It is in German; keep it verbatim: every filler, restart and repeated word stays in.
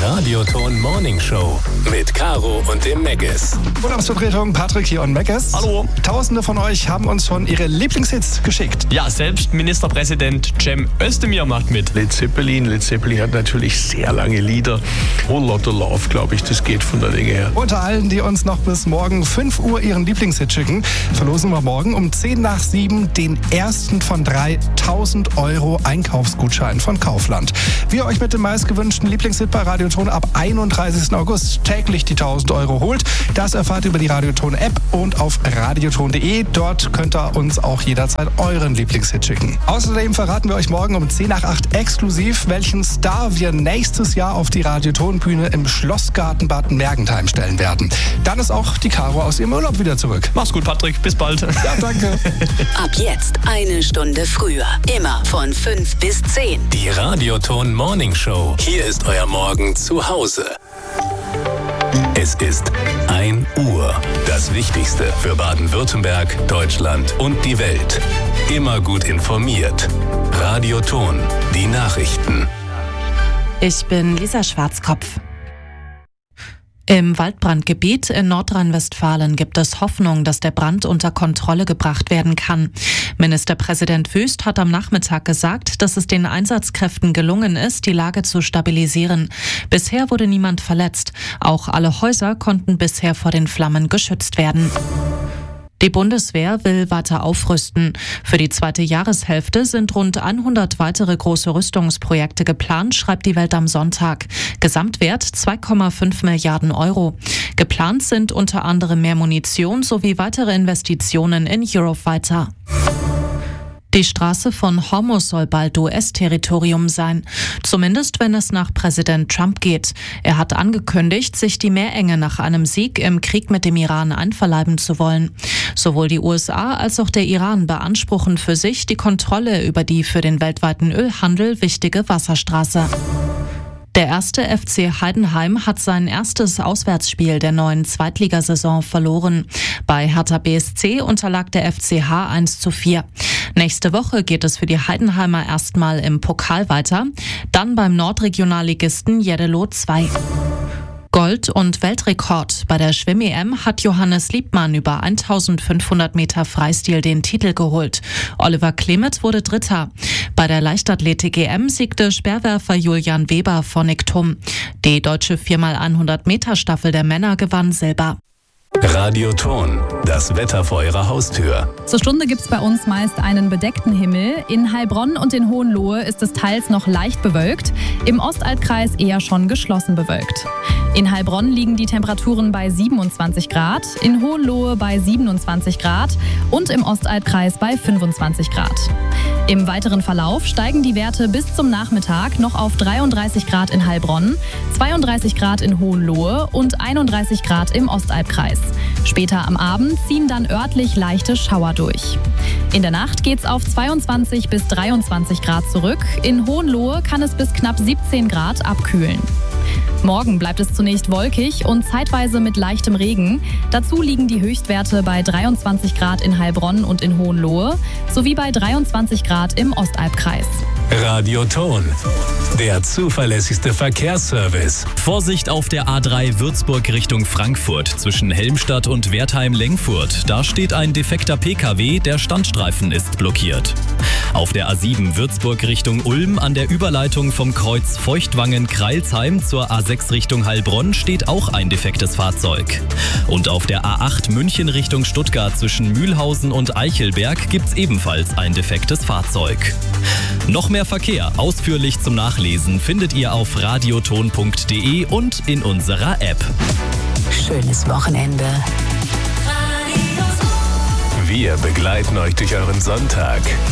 Die Radioton Morning Show mit Caro und dem Megas. Urlaubsvertretung Patrick hier und Megas. Hallo. Tausende von euch haben uns schon ihre Lieblingshits geschickt. Ja, selbst Ministerpräsident Cem Özdemir macht mit. Led Zeppelin. Led Zeppelin hat natürlich sehr lange Lieder. Whole Lotta Love, glaube ich, das geht von der Länge her. Unter allen, die uns noch bis morgen fünf Uhr ihren Lieblingshit schicken, verlosen wir morgen um zehn nach sieben den ersten von drei tausend Euro Einkaufsgutschein von Kaufland. Wie ihr euch mit dem meistgewünschten Lieblingshit bei Radioton ab einunddreißigsten August täglich die tausend Euro holt, das erfahrt ihr über die Radioton-App und auf radioton punkt de. Dort könnt ihr uns auch jederzeit euren Lieblingshit schicken. Außerdem verraten wir euch morgen um zehn nach acht exklusiv, welchen Star wir nächstes Jahr auf die Radioton-Bühne im Schlossgarten Bad Mergentheim stellen werden. Dann ist auch die Caro aus ihrem Urlaub wieder zurück. Mach's gut, Patrick. Bis bald. Ja, danke. Ab jetzt eine Stunde früher. Immer von fünf bis zehn. Die Radioton Morning Show. Hier ist euer Morgen zu Hause. Es ist ein Uhr. Das Wichtigste für Baden-Württemberg, Deutschland und die Welt. Immer gut informiert. Radioton. Die Nachrichten. Ich bin Lisa Schwarzkopf. Im Waldbrandgebiet in Nordrhein-Westfalen gibt es Hoffnung, dass der Brand unter Kontrolle gebracht werden kann. Ministerpräsident Wüst hat am Nachmittag gesagt, dass es den Einsatzkräften gelungen ist, die Lage zu stabilisieren. Bisher wurde niemand verletzt. Auch alle Häuser konnten bisher vor den Flammen geschützt werden. Die Bundeswehr will weiter aufrüsten. Für die zweite Jahreshälfte sind rund hundert weitere große Rüstungsprojekte geplant, schreibt die Welt am Sonntag. Gesamtwert zwei Komma fünf Milliarden Euro. Geplant sind unter anderem mehr Munition sowie weitere Investitionen in Eurofighter. Die Straße von Hormuz soll bald U S-Territorium sein. Zumindest, wenn es nach Präsident Trump geht. Er hat angekündigt, sich die Meerenge nach einem Sieg im Krieg mit dem Iran einverleiben zu wollen. Sowohl die U S A als auch der Iran beanspruchen für sich die Kontrolle über die für den weltweiten Ölhandel wichtige Wasserstraße. Der erste F C Heidenheim hat sein erstes Auswärtsspiel der neuen Zweitligasaison verloren. Bei Hertha B S C unterlag der F C H eins zu vier. Nächste Woche geht es für die Heidenheimer erstmal im Pokal weiter, dann beim Nordregionalligisten Jeddelo zwei. Gold- und Weltrekord. Bei der Schwimm-E M hat Johannes Liebmann über eintausendfünfhundert Meter Freistil den Titel geholt. Oliver Klemet wurde Dritter. Bei der Leichtathletik-E M siegte Speerwerfer Julian Weber vor Nick Thum. Die deutsche vier mal hundert Meter Staffel der Männer gewann Silber. Radioton. Das Wetter vor eurer Haustür. Zur Stunde gibt's bei uns meist einen bedeckten Himmel. In Heilbronn und in Hohenlohe ist es teils noch leicht bewölkt. Im Ostalbkreis eher schon geschlossen bewölkt. In Heilbronn liegen die Temperaturen bei siebenundzwanzig Grad, in Hohenlohe bei siebenundzwanzig Grad und im Ostalbkreis bei fünfundzwanzig Grad. Im weiteren Verlauf steigen die Werte bis zum Nachmittag noch auf dreiunddreißig Grad in Heilbronn, zweiunddreißig Grad in Hohenlohe und einunddreißig Grad im Ostalbkreis. Später am Abend ziehen dann örtlich leichte Schauer durch. In der Nacht geht's auf zweiundzwanzig bis dreiundzwanzig Grad zurück. In Hohenlohe kann es bis knapp siebzehn Grad abkühlen. Morgen bleibt es zunächst wolkig und zeitweise mit leichtem Regen. Dazu liegen die Höchstwerte bei dreiundzwanzig Grad in Heilbronn und in Hohenlohe sowie bei dreiundzwanzig Grad im Ostalbkreis. Radioton. Der zuverlässigste Verkehrsservice. Vorsicht auf der A drei Würzburg Richtung Frankfurt zwischen Helmstadt und Wertheim-Lengfurt. Da steht ein defekter P K W, der Standstreifen ist blockiert. Auf der A sieben Würzburg Richtung Ulm an der Überleitung vom Kreuz Feuchtwangen-Kreilsheim zur A sechs Richtung Heilbronn steht auch ein defektes Fahrzeug. Und auf der A acht München Richtung Stuttgart zwischen Mühlhausen und Eichelberg gibt's ebenfalls ein defektes Fahrzeug. Noch mehr Verkehr ausführlich zum Nachlesen findet ihr auf radioton punkt de und in unserer App. Schönes Wochenende. Wir begleiten euch durch euren Sonntag.